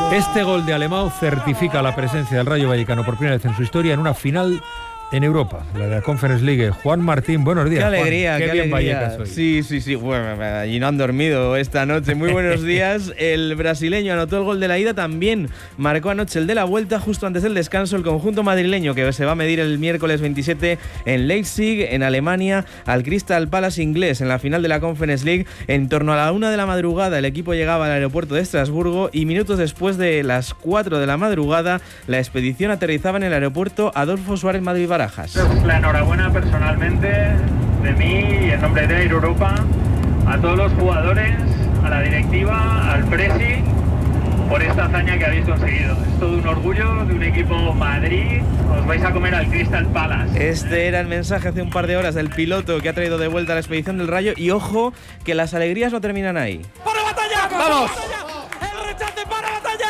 Este gol de Alemão certifica la presencia del Rayo Vallecano por primera vez en su historia en una final en Europa, la de la Conference League. Juan Martín, buenos días. Qué alegría, Juan. qué bien alegría. Vallecas hoy. Sí. Bueno, allí no han dormido esta noche. Muy buenos días. El brasileño anotó el gol de la ida, también marcó anoche el de la vuelta justo antes del descanso. El conjunto madrileño que se va a medir el miércoles 27 en Leipzig, en Alemania, al Crystal Palace inglés en la final de la Conference League. En torno a la 1 de la madrugada el equipo llegaba al aeropuerto de Estrasburgo y minutos después de las 4 de la madrugada la expedición aterrizaba en el aeropuerto Adolfo Suárez Madrid-Barajas. La enhorabuena personalmente de mí y en nombre de Air Europa a todos los jugadores, a la directiva, al Presi, por esta hazaña que habéis conseguido. Es todo un orgullo de un equipo Madrid. Os vais a comer al Crystal Palace. Este era el mensaje hace un par de horas del piloto que ha traído de vuelta a la expedición del Rayo. Y ojo, que las alegrías no terminan ahí. ¡Para batalla! ¡Vamos! ¡El rechace para batalla!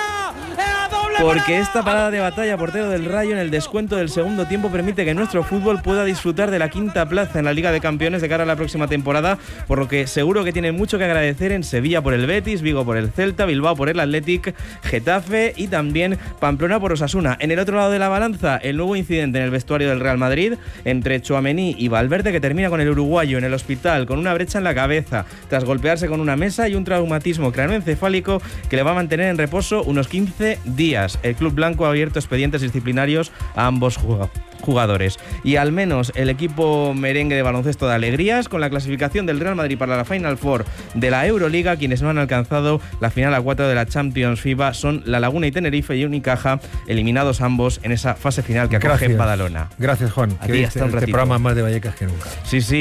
Porque esta parada de batalla, portero del Rayo, en el descuento del segundo tiempo permite que nuestro fútbol pueda disfrutar de la quinta plaza en la Liga de Campeones de cara a la próxima temporada, por lo que seguro que tienen mucho que agradecer en Sevilla por el Betis, Vigo por el Celta, Bilbao por el Athletic, Getafe y también Pamplona por Osasuna. En el otro lado de la balanza, el nuevo incidente en el vestuario del Real Madrid entre Tchouaméni y Valverde, que termina con el uruguayo en el hospital con una brecha en la cabeza tras golpearse con una mesa y un traumatismo craneoencefálico que le va a mantener en reposo unos 15 días. El club blanco ha abierto expedientes disciplinarios a ambos jugadores. Y al menos el equipo merengue de baloncesto de alegrías con la clasificación del Real Madrid para la Final Four de la Euroliga. Quienes no han alcanzado la final a 4 de la Champions FIBA son La Laguna y Tenerife y Unicaja, eliminados ambos en esa fase final que acoge en Badalona. Gracias, Juan. A ti, hasta un ratito. Este programa más de Vallecas que nunca.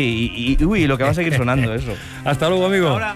Sí, y lo que va a seguir sonando eso. Hasta luego, amigo. Ahora.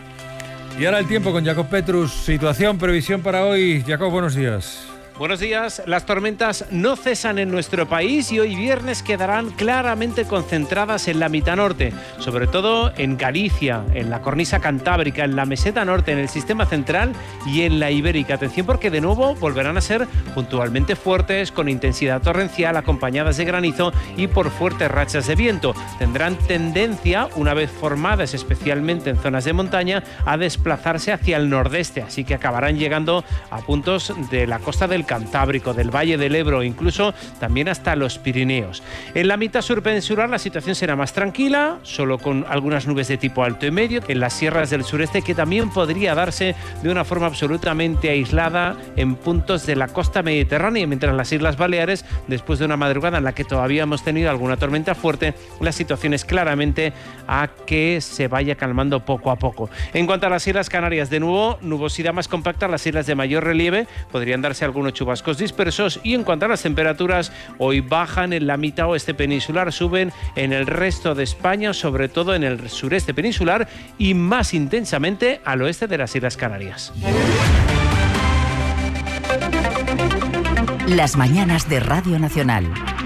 Y ahora el tiempo con Jacob Petrus. Situación, previsión para hoy. Jacob, buenos días. Buenos días. Las tormentas no cesan en nuestro país y hoy viernes quedarán claramente concentradas en la mitad norte, sobre todo en Galicia, en la cornisa cantábrica, en la meseta norte, en el sistema central y en la ibérica. Atención porque de nuevo volverán a ser puntualmente fuertes, con intensidad torrencial, acompañadas de granizo y por fuertes rachas de viento. Tendrán tendencia, una vez formadas especialmente en zonas de montaña, a desplazarse hacia el nordeste, así que acabarán llegando a puntos de la costa del Cantábrico, del Valle del Ebro, incluso también hasta los Pirineos. En la mitad sur peninsular la situación será más tranquila, solo con algunas nubes de tipo alto y medio, en las sierras del sureste, que también podría darse de una forma absolutamente aislada en puntos de la costa mediterránea, mientras en las Islas Baleares, después de una madrugada en la que todavía hemos tenido alguna tormenta fuerte, la situación es claramente a que se vaya calmando poco a poco. En cuanto a las Islas Canarias, de nuevo, nubosidad más compacta, las islas de mayor relieve, podrían darse algunos chubascos dispersos, y en cuanto a las temperaturas, hoy bajan en la mitad oeste peninsular, suben en el resto de España, sobre todo en el sureste peninsular y más intensamente al oeste de las Islas Canarias. Las mañanas de Radio Nacional.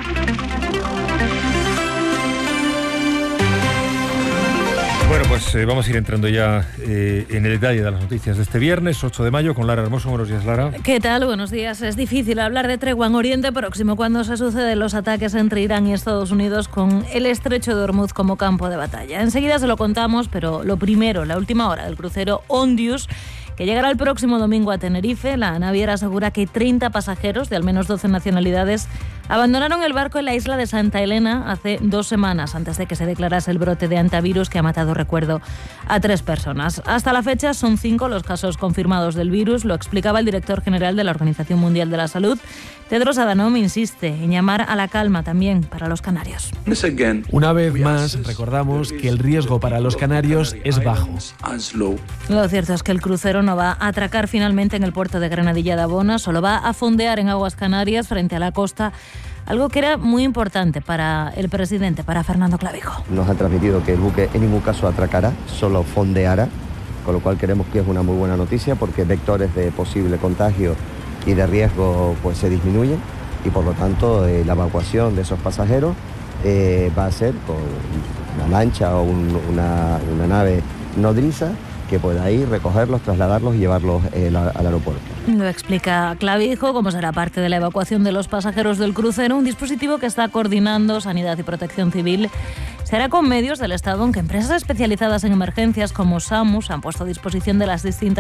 Bueno, pues vamos a ir entrando ya en el detalle de las noticias de este viernes, 8 de mayo, con Lara Hermoso. Buenos días, Lara. ¿Qué tal? Buenos días. Es difícil hablar de tregua en Oriente Próximo cuando se suceden los ataques entre Irán y Estados Unidos con el estrecho de Hormuz como campo de batalla. Enseguida se lo contamos, pero lo primero, la última hora del crucero Ondius, que llegará el próximo domingo a Tenerife. La naviera asegura que 30 pasajeros de al menos 12 nacionalidades abandonaron el barco en la isla de Santa Elena hace 2 semanas, antes de que se declarase el brote de hantavirus que ha matado, recuerdo, a 3 personas. Hasta la fecha son 5 los casos confirmados del virus, lo explicaba el director general de la Organización Mundial de la Salud. Tedros Adhanom insiste en llamar a la calma también para los canarios. Una vez más, recordamos que el riesgo para los canarios es bajo. Lo cierto es que el crucero no va a atracar finalmente en el puerto de Granadilla de Abona, solo va a fondear en aguas canarias frente a la costa, algo que era muy importante para el presidente, para Fernando Clavijo. Nos han transmitido que el buque en ningún caso atracará, solo fondeará, con lo cual creemos que es una muy buena noticia porque vectores de posible contagio y de riesgo pues se disminuyen y por lo tanto la evacuación de esos pasajeros va a ser con una lancha o una nave nodriza que pueda ir, recogerlos, trasladarlos y llevarlos al aeropuerto. Lo explica Clavijo, cómo será parte de la evacuación de los pasajeros del crucero, un dispositivo que está coordinando Sanidad y Protección Civil. Será con medios del Estado, aunque empresas especializadas en emergencias como SAMU han puesto a disposición de las distintas